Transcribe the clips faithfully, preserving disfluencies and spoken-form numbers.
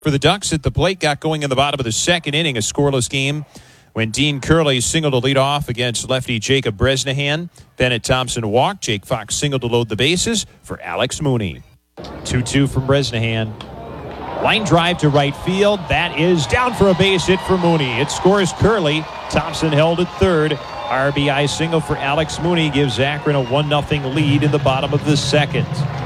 For the Ducks at the plate, got going in the bottom of the second inning, a scoreless game when Dean Curley singled to lead off against lefty Jacob Bresnahan. Bennett Thompson walked. Jake Fox singled to load the bases for Alex Mooney. two two from Bresnahan. Line drive to right field. That is down for a base hit for Mooney. It scores Curley. Thompson held at third. R B I single for Alex Mooney gives Akron a one nothing lead in the bottom of the second.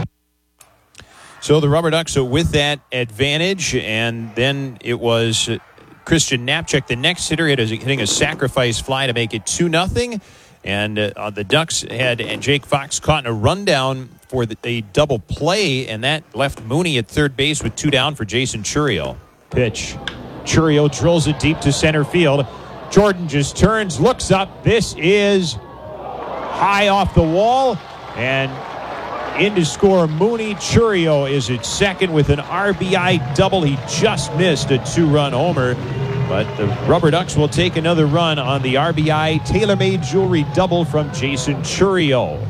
So the Rubber Ducks are with that advantage, and then it was Christian Knapczyk, the next hitter, hitting a sacrifice fly to make it two nothing. And uh, the Ducks had and Jake Fox caught in a rundown for the, a double play, and that left Mooney at third base with two down for Jason Chourio. Pitch. Chourio drills it deep to center field. Jordan just turns, looks up. This is high off the wall, and in to score Mooney. Chourio is at second with an R B I double. He just missed a two-run homer, but the Rubber Ducks will take another run on the R B I tailor-made jewelry double from Jason Chourio.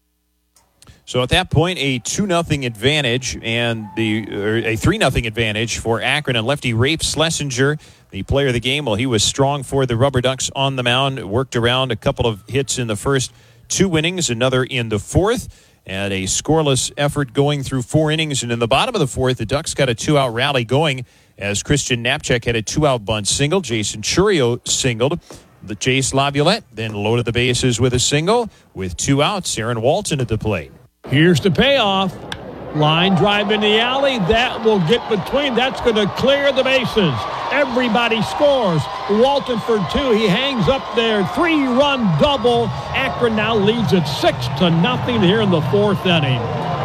So at that point, a two nothing advantage and the or a three nothing advantage for Akron, and lefty Rafe Schlesinger, the player of the game. Well, he was strong for the Rubber Ducks on the mound, worked around a couple of hits in the first two innings, another in the fourth. And a scoreless effort going through four innings. And in the bottom of the fourth, the Ducks got a two-out rally going as Christian Knapczyk had a two-out bunt single. Jason Chourio singled. The Jace Laviolette then loaded the bases with a single. With two outs, Aaron Walton at the plate. Here's the payoff. Line drive in the alley. That will get between. That's going to clear the bases. Everybody scores. Walton for two. He hangs up there. Three-run double. Akron now leads it six to nothing here in the fourth inning.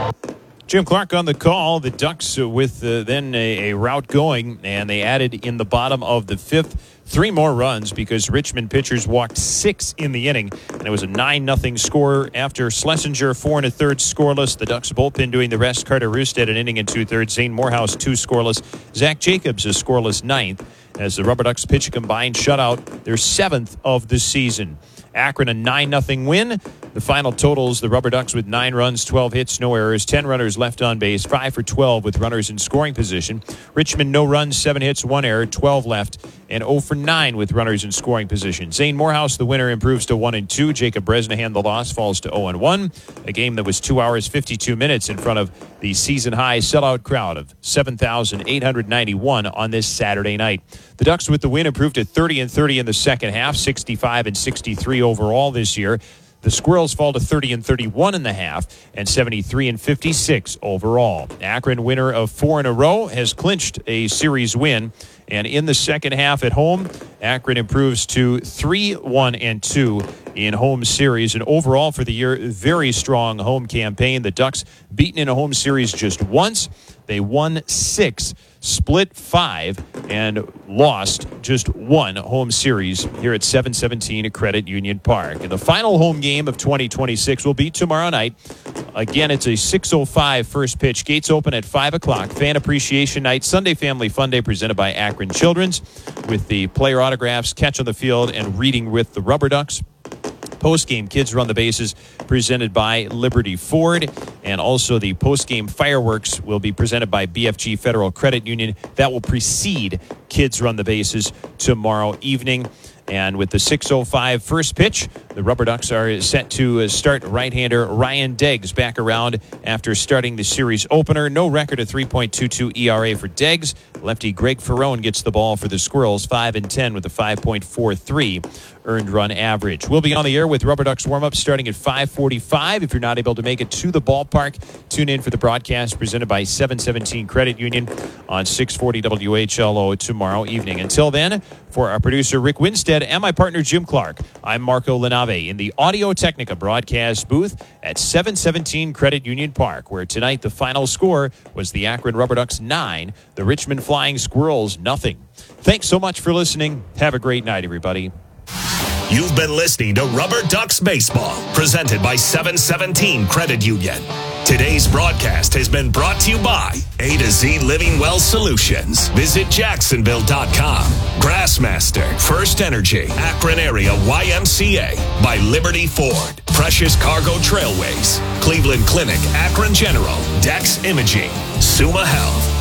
Jim Clark on the call. The Ducks with uh, then a, a route going, and they added in the bottom of the fifth three more runs because Richmond pitchers walked six in the inning, and it was a nine nothing score after Schlesinger, four and a third scoreless. The Ducks bullpen doing the rest. Carter Roostead an inning and two-thirds. Zane Morehouse, two scoreless. Zach Jacobs a scoreless ninth as the Rubber Ducks pitch a combined shutout, their seventh of the season. Akron a nine nothing win. The final totals, the Rubber Ducks with nine runs, twelve hits, no errors, ten runners left on base, five for twelve with runners in scoring position. Richmond, no runs, seven hits, one error, twelve left, and oh for nine with runners in scoring position. Zane Morehouse, the winner, improves to one and two. Jacob Bresnahan, the loss, falls to oh and one. A game that was two hours, fifty-two minutes in front of the season-high sellout crowd of seven thousand eight hundred ninety-one on this Saturday night. The Ducks with the win improved to thirty and thirty in the second half, sixty-five and sixty-three overall this year. The Squirrels fall to thirty and thirty-one in the half and seventy-three and fifty-six overall. Akron, winner of four in a row, has clinched a series win. And in the second half at home, Akron improves to three one and two in home series. And overall for the year, very strong home campaign. The Ducks beaten in a home series just once. They won six, split five, and lost just one home series here at seven seventeen at Credit Union Park. And the final home game of twenty twenty-six will be tomorrow night. Again, it's a six oh five first pitch. Gates open at five o'clock. Fan Appreciation Night, Sunday Family Fun Day presented by Akron Children's with the player autographs, catch on the field, and reading with the Rubber Ducks. Post-game Kids Run the Bases presented by Liberty Ford. And also the post-game fireworks will be presented by B F G Federal Credit Union. That will precede Kids Run the Bases tomorrow evening. And with the six oh five first pitch, the Rubber Ducks are set to start right-hander Ryan Deggs back around after starting the series opener. No record, a three point two two E R A for Deggs. Lefty Greg Ferrone gets the ball for the Squirrels, five and ten with a five point four three earned run average. We'll be on the air with Rubber Ducks warm-up starting at five forty-five. If you're not able to make it to the ballpark, tune in for the broadcast presented by seven seventeen Credit Union on six forty W H L O tomorrow evening. Until then, for our producer Rick Winstead and my partner Jim Clark, I'm Marco Lenave in the Audio Technica broadcast booth at seven seventeen Credit Union Park, where tonight the final score was the Akron Rubber Ducks nine, the Richmond Flying Squirrels nothing. Thanks so much for listening. Have a great night, everybody. You've been listening to Rubber Ducks Baseball, presented by seven seventeen Credit Union. Today's broadcast has been brought to you by A to Z Living Well Solutions. Visit Jacksonville dot com. Grassmaster, First Energy, Akron Area Y M C A, by Liberty Ford, Precious Cargo Trailways, Cleveland Clinic, Akron General, Dex Imaging, Suma Health,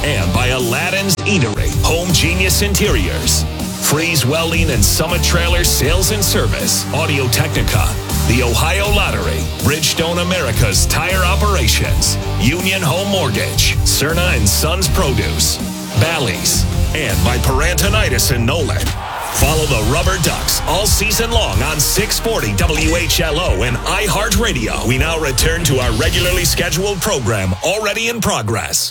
And by Aladdin's Eatery, Home Genius Interiors, Freeze Welding and Summit Trailer Sales and Service, Audio Technica, the Ohio Lottery, Bridgestone America's Tire Operations, Union Home Mortgage, Cerna and Sons Produce, Bally's, and by Parantonitis in Nolan. Follow the Rubber Ducks all season long on six forty W H L O and iHeartRadio. We now return to our regularly scheduled program, already in progress.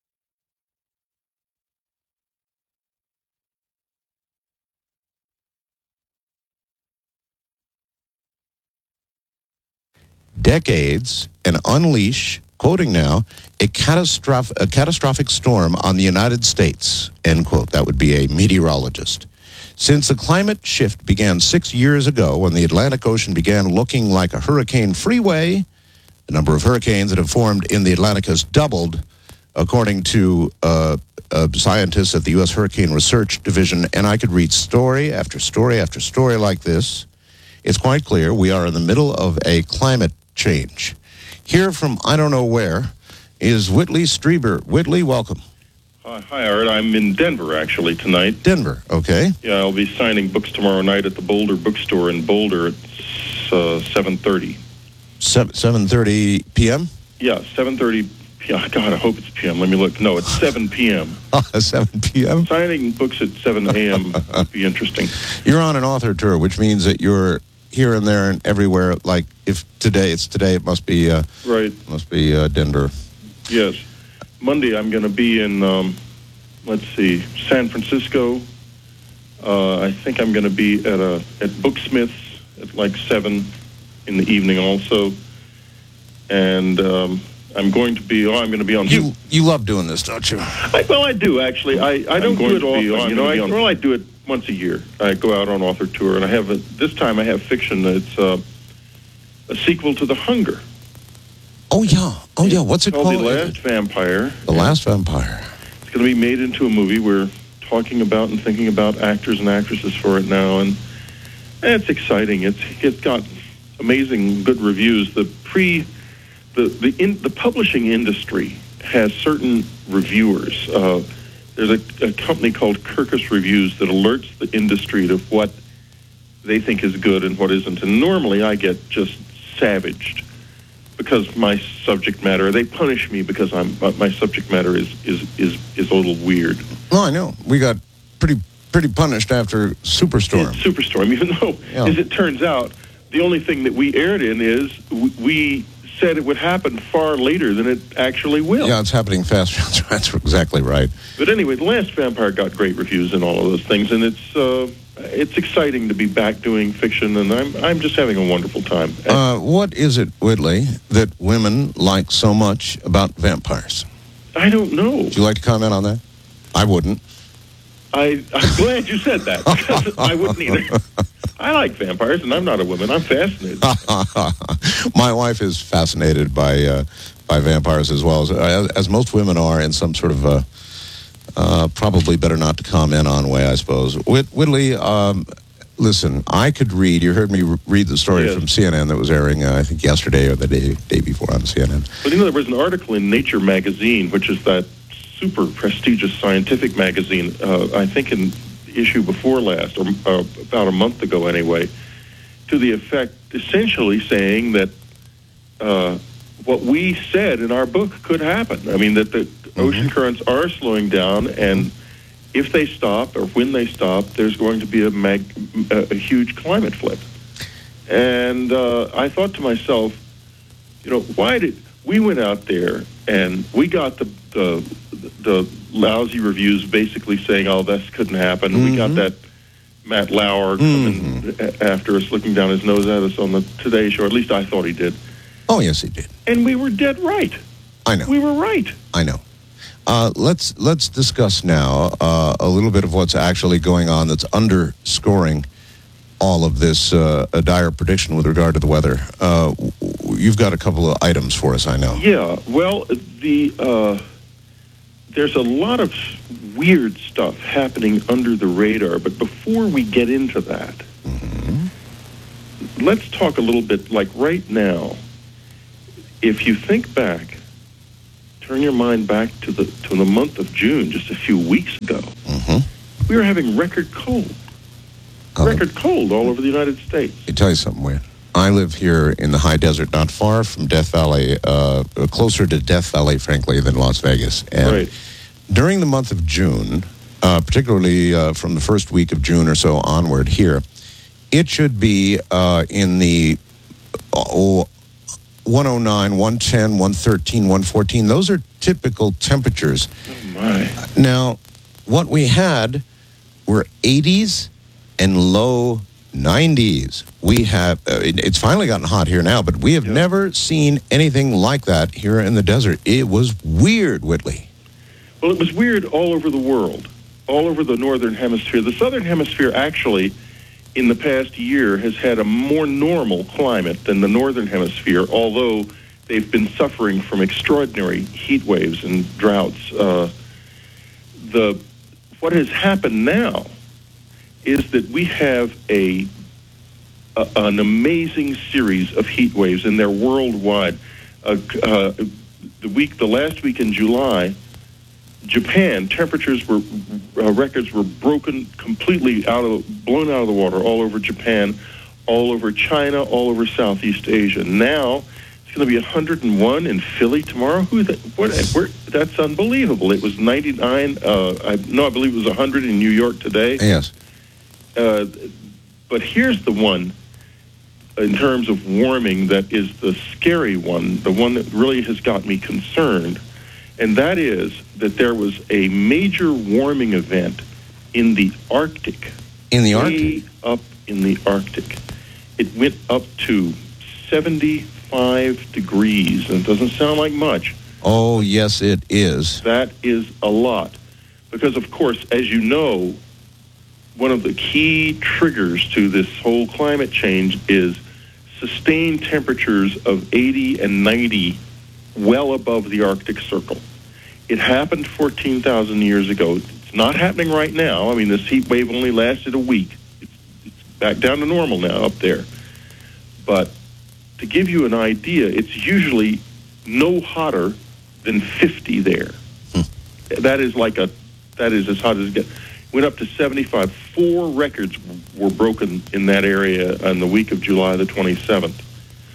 Decades and unleash, quoting now, a catastrophic, a catastrophic storm on the United States, end quote. That would be a meteorologist. Since the climate shift began six years ago when the Atlantic Ocean began looking like a hurricane freeway, the number of hurricanes that have formed in the Atlantic has doubled, according to uh, uh, scientists at the U S Hurricane Research Division. And I could read story after story after story like this. It's quite clear we are in the middle of a climate change. Here from I don't know where is Whitley Strieber. Whitley, welcome. Uh, hi, Art. I'm in Denver, actually, tonight. Denver, okay. Yeah, I'll be signing books tomorrow night at the Boulder Bookstore in Boulder at uh, seven thirty. seven thirty p.m.? Yeah, seven thirty p.m. God, I hope it's p m. Let me look. No, it's seven p.m. seven p.m.? Signing books at seven a.m. would be interesting. You're on an author tour, which means that you're here and there and everywhere. Like if today it's today, it must be uh, right. Must be uh, Denver. Yes, Monday I'm going to be in. Um, let's see, San Francisco. Uh, I think I'm going to be at a at Booksmith's at like seven in the evening also, and um, I'm going to be. Oh, I'm going to be on. You you love doing this, don't you? I, well, I do actually. I, I don't do it often. On, you know, I, on, well, I do it once a year. I go out on author tour, and I have a, this time I have fiction. It's uh, a sequel to The Hunger. Oh yeah, oh yeah. What's it called? called? The Last Vampire. The Last Vampire. It's going to be made into a movie. We're talking about and thinking about actors and actresses for it now, and, and it's exciting. It's it's got amazing good reviews. The pre, the the in, the publishing industry has certain reviewers. Uh, there's a, a company called Kirkus Reviews that alerts the industry to what they think is good and what isn't. And normally I get just savaged because my subject matter, they punish me because I'm my subject matter is is is, is a little weird. No, I know. We got pretty pretty punished after Superstorm. Yeah, Superstorm, even though, yeah. as it turns out, the only thing that we aired in is we said it would happen far later than it actually will. Yeah, it's happening faster. That's exactly right. But anyway, The Last Vampire got great reviews and all of those things, and it's uh, it's exciting to be back doing fiction, and I'm I'm just having a wonderful time. Uh, what is it, Whitley, that women like so much about vampires? I don't know. Would you like to comment on that? I wouldn't. I, I'm glad you said that, because I wouldn't either. I like vampires, and I'm not a woman. I'm fascinated. My wife is fascinated by uh, by vampires as well, as, as most women are in some sort of a, uh, probably better not to comment on way, I suppose. Whit, Whitley, um, listen, I could read, you heard me read the story yes. from C N N that was airing, uh, I think, yesterday or the day, day before on C N N. But you know, there was an article in Nature magazine, which is that super prestigious scientific magazine, uh, I think in the issue before last, or uh, about a month ago anyway, to the effect, essentially saying that uh, what we said in our book could happen. I mean, that the mm-hmm. ocean currents are slowing down, and if they stop, or when they stop, there's going to be a, mag- a, a huge climate flip. And uh, I thought to myself, you know, why did... We went out there, and we got the the, the lousy reviews basically saying, oh, this couldn't happen. Mm-hmm. We got that Matt Lauer coming mm-hmm. after us, looking down his nose at us on the Today Show. At least I thought he did. Oh, yes, he did. And we were dead right. I know. We were right. I know. Uh, let's let's discuss now uh, a little bit of what's actually going on that's underscoring all of this uh, a dire prediction with regard to the weather. Uh, you've got a couple of items for us, I know. Yeah, well, the uh, there's a lot of weird stuff happening under the radar, but before we get into that, mm-hmm. let's talk a little bit, like right now, if you think back turn your mind back to the to the month of June, just a few weeks ago. Mm-hmm. We were having record cold. Oh. Record cold all over the United States. Let me tell you something, Wayne. I live here in the high desert, not far from Death Valley, uh, closer to Death Valley, frankly, than Las Vegas. And Right. during the month of June, uh, particularly uh, from the first week of June or so onward here, it should be uh, in the oh, one oh nine, one ten, one thirteen, one fourteen. Those are typical temperatures. Oh, my. Now, what we had were eighties and low nineties. We have, uh, it, it's finally gotten hot here now, but we have Yeah. never seen anything like that here in the desert. It was weird, Whitley. Well, it was weird all over the world, all over the northern hemisphere. The southern hemisphere actually, in the past year, has had a more normal climate than the northern hemisphere, although they've been suffering from extraordinary heat waves and droughts. Uh, the what has happened now is that we have a, a an amazing series of heat waves, and they're worldwide. Uh, uh, the week, the last week in July, Japan temperatures were uh, records were broken completely out of blown out of the water all over Japan, all over China, all over Southeast Asia. Now it's going to be one hundred one in Philly tomorrow. Who that? What? Where, that's unbelievable. It was ninety-nine. Uh, I no, I believe it was one hundred in New York today. Yes. Uh, but here's the one, in terms of warming, that is the scary one, the one that really has got me concerned, and that is that there was a major warming event in the Arctic. In the way Arctic? up in the Arctic. It went up to seventy-five degrees, and it doesn't sound like much. Oh, yes, it is. That is a lot. Because, of course, as you know, one of the key triggers to this whole climate change is sustained temperatures of eighty and ninety well above the Arctic Circle. It happened fourteen thousand years ago. It's not happening right now. I mean, this heat wave only lasted a week. It's, it's back down to normal now up there. But to give you an idea, it's usually no hotter than fifty there. Hmm. That is like a, that is as hot as it gets. Went up to seventy-five. Four records were broken in that area on the week of July the twenty-seventh.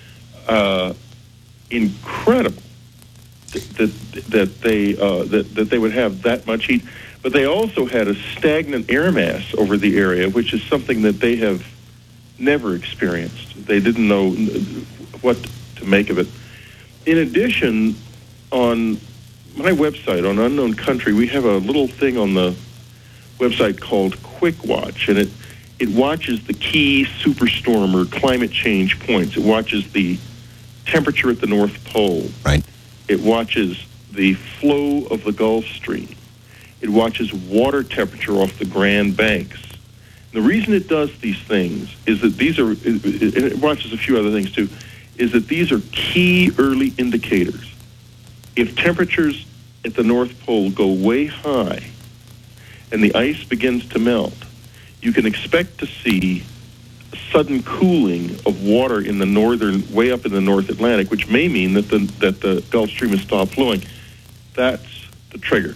Uh, incredible that that they uh, that that they would have that much heat, but they also had a stagnant air mass over the area, which is something that they have never experienced. They didn't know what to make of it. In addition, on my website on Unknown Country, we have a little thing on the website called Quick Watch, and it it watches the key superstorm or climate change points. It watches the temperature at the North Pole. Right. It watches the flow of the Gulf Stream. It watches water temperature off the Grand Banks. And the reason it does these things is that these are, and it watches a few other things too, is that these are key early indicators. If temperatures at the North Pole go way high and the ice begins to melt, you can expect to see a sudden cooling of water in the northern, way up in the North Atlantic, which may mean that the that the Gulf Stream has stopped flowing. That's the trigger.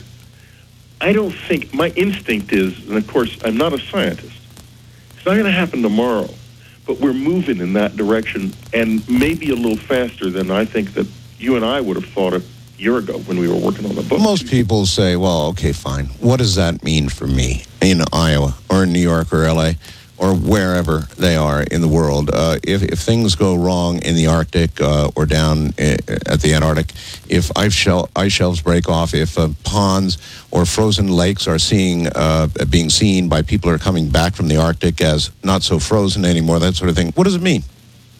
I don't think, my instinct is, and of course I'm not a scientist, it's not going to happen tomorrow, but we're moving in that direction, and maybe a little faster than I think that you and I would have thought a year ago when we were working on the book. Most people say, well, okay, fine. What does that mean for me in Iowa or in New York or L A or wherever they are in the world? Uh, if, if things go wrong in the Arctic uh, or down at the Antarctic, if ice, shel- ice shelves break off, if uh, ponds or frozen lakes are seeing uh, being seen by people who are coming back from the Arctic as not so frozen anymore, that sort of thing, what does it mean?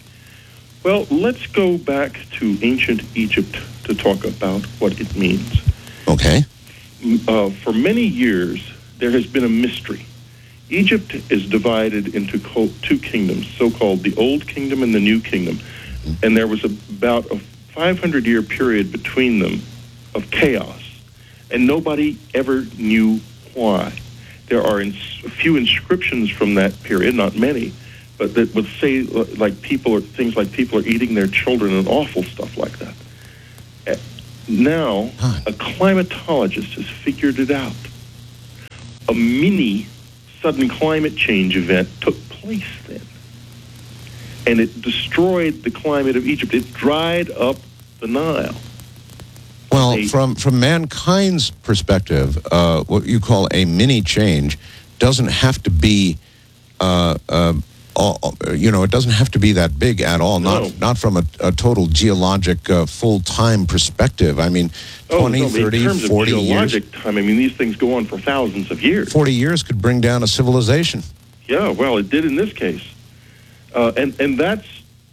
Well, let's go back to ancient Egypt to talk about what it means. Okay. Uh, for many years, there has been a mystery. Egypt is divided into co- two kingdoms, so-called the Old Kingdom and the New Kingdom. And there was about a five hundred year period between them of chaos. And nobody ever knew why. There are ins- a few inscriptions from that period, not many, but that would say like people are, things like people are eating their children and awful stuff like that. now a climatologist has figured it out. A mini sudden climate change event took place then. And it destroyed the climate of Egypt. It dried up the Nile. Well, They- from, from mankind's perspective, uh, what you call a mini change doesn't have to be, uh, uh, all, you know, it doesn't have to be that big at all. No. Not not from a, a total geologic uh, full-time perspective. I mean, twenty, oh, no, thirty, in terms forty of years. geologic time, I mean, these things go on for thousands of years. forty years could bring down a civilization. Yeah, well, it did in this case. Uh, and, and that's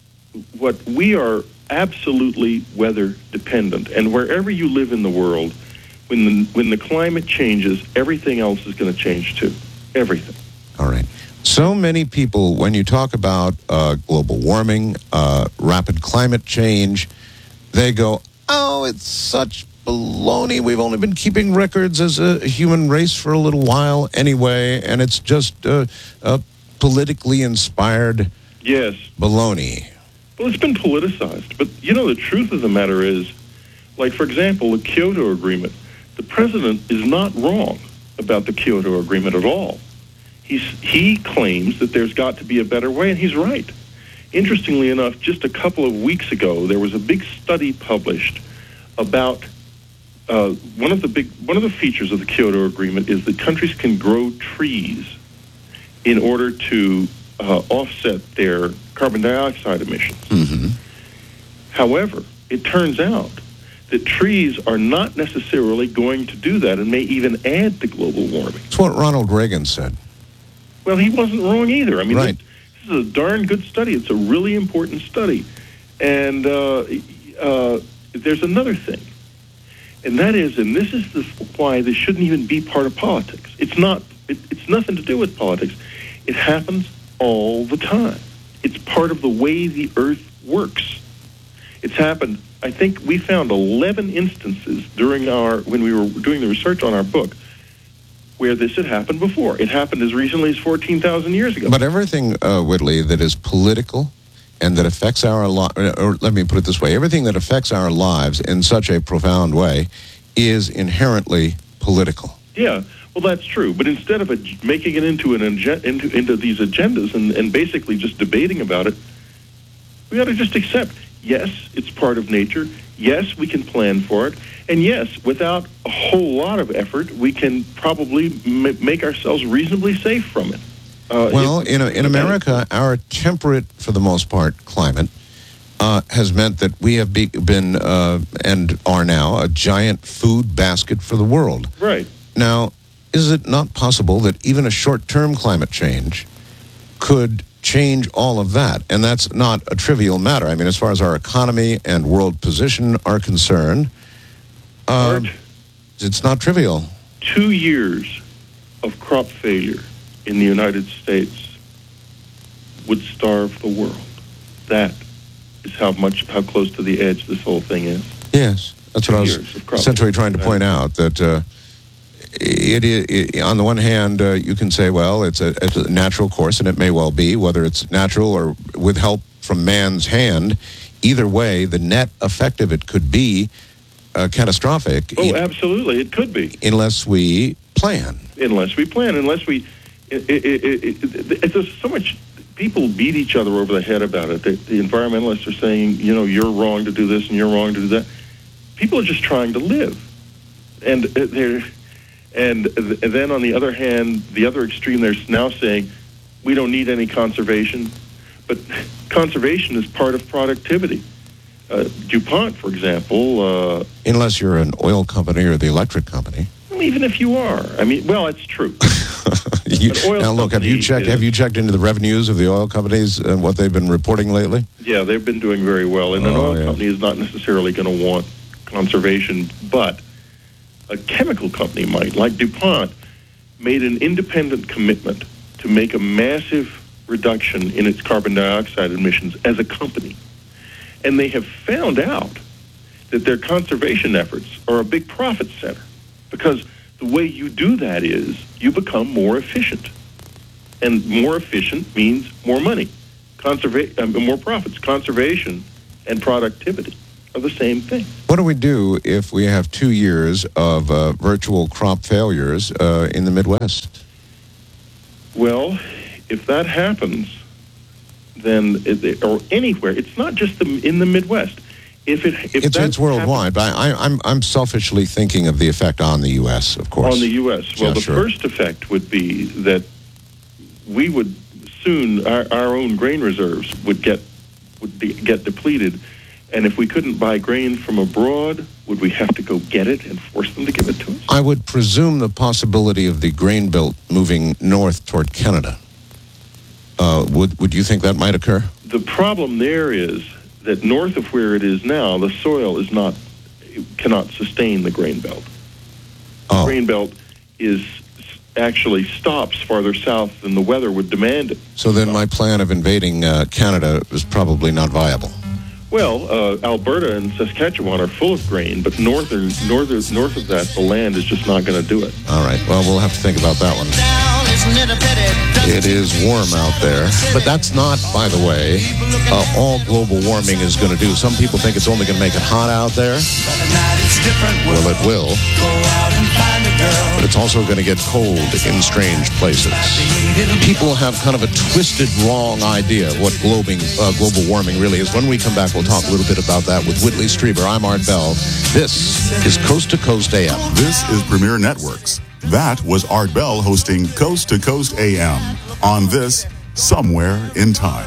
what we are absolutely weather dependent. And wherever you live in the world, when the, when the climate changes, everything else is going to change too. Everything. All right. So many people, when you talk about uh, global warming, uh, rapid climate change, they go, oh, it's such baloney. We've only been keeping records as a human race for a little while anyway, and it's just uh, uh, politically inspired Yes. baloney. Well, it's been politicized. But, you know, the truth of the matter is, like, for example, the Kyoto Agreement, the president is not wrong about the Kyoto Agreement at all. He's, he claims that there's got to be a better way, and he's right. Interestingly enough, just a couple of weeks ago, there was a big study published about uh, one of the big one of the features of the Kyoto Agreement is that countries can grow trees in order to uh, offset their carbon dioxide emissions. Mm-hmm. However, it turns out that trees are not necessarily going to do that and may even add to global warming. It's what Ronald Reagan said. Well, he wasn't wrong either. I mean, Right. this is a darn good study. It's a really important study. And uh, uh, there's another thing, and that is, and this is the, why this shouldn't even be part of politics. It's not. It, it's nothing to do with politics. It happens all the time. It's part of the way the Earth works. It's happened. I think we found eleven instances during our when we were doing the research on our book where this had happened before. It happened as recently as fourteen thousand years ago. But everything, uh, Whitley, that is political and that affects our li- or let me put it this way, everything that affects our lives in such a profound way is inherently political. Yeah, well, that's true. But instead of a, making it into an agen- into, into these agendas and, and basically just debating about it, we ought to just accept, yes, it's part of nature. Yes, we can plan for it. And yes, without a whole lot of effort, we can probably m- make ourselves reasonably safe from it. Uh, Well, if- in, in America, our temperate, for the most part, climate uh, has meant that we have be, been uh, and are now a giant food basket for the world. Right. Now, is it not possible that even a short-term climate change could change all of that? And that's not a trivial matter. I mean, as far as our economy and world position are concerned, uh, Art, it's not trivial. two years of crop failure in the United States would starve the world. That is how much, how close to the edge this whole thing is. Yes, that's what I was Years of crop essentially trying to point out, that uh, it, it, it, on the one hand, uh, you can say, well, it's a, it's a natural course, and it may well be, whether it's natural or with help from man's hand. Either way, the net effect of it could be uh, catastrophic. Oh, e- absolutely, it could be. unless we plan. Unless we plan, unless we, it, it, it, it, it, there's so much, people beat each other over the head about it. The, the environmentalists are saying, you know, you're wrong to do this and you're wrong to do that. People are just trying to live. And they're, and then on the other hand, the other extreme, they're now saying, we don't need any conservation. But conservation is part of productivity. Uh, DuPont, for example, uh, Unless you're an oil company or the electric company. well, even if you are, I mean, well, it's true. You- An oil now, look, have you company checked? is- Have you checked into the revenues of the oil companies and what they've been reporting lately? Yeah, they've been doing very well. And an Oh, oil yeah. company is not necessarily going to want conservation, but a chemical company might, like DuPont, made an independent commitment to make a massive reduction in its carbon dioxide emissions as a company. And they have found out that their conservation efforts are a big profit center, because the way you do that is you become more efficient. And more efficient means more money, conserva- uh, more profits, conservation, and productivity. are the same thing. What do we do if we have two years of uh, virtual crop failures uh, in the Midwest? Well, if that happens, then it, or anywhere, it's not just the, in the Midwest. If it if it's, that it's worldwide, happens, but I, I'm I'm selfishly thinking of the effect on the U S, of course. On the U S. Well, Yeah, the sure. first effect would be that we would soon our, our own grain reserves would get would be, get depleted, and if we couldn't buy grain from abroad, would we have to go get it and force them to give it to us? I would presume the possibility of the grain belt moving north toward Canada. Uh, would would you think that might occur? The problem there is that north of where it is now, the soil is not cannot sustain the grain belt. The Oh. grain belt is actually stops farther south than the weather would demand it. So then my plan of invading uh, Canada is probably not viable. Well, uh, Alberta and Saskatchewan are full of grain, but northern, northern, north of that, the land is just not going to do it. All right. Well, we'll have to think about that one. It is warm out there, but that's not, by the way, uh, all global warming is going to do. Some people think it's only going to make it hot out there. Well, it will. But it's also going to get cold in strange places. People have kind of a twisted, wrong idea of what globing, uh, global warming really is. When we come back, we'll talk a little bit about that with Whitley Strieber. I'm Art Bell. This is Coast to Coast A M. This is Premier Networks. That was Art Bell hosting Coast to Coast A M on this Somewhere in Time.